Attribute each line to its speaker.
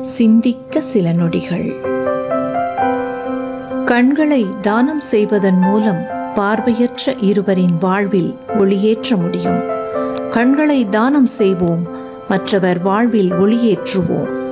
Speaker 1: சிந்திக்க சில நொடிகள். கண்களை தானம் செய்வதன் மூலம் பார்வையற்ற இருவரின் வாழ்வில் ஒளியேற்ற முடியும். கண்களை தானம் செய்வோம், மற்றவர் வாழ்வில் ஒளியேற்றுவோம்.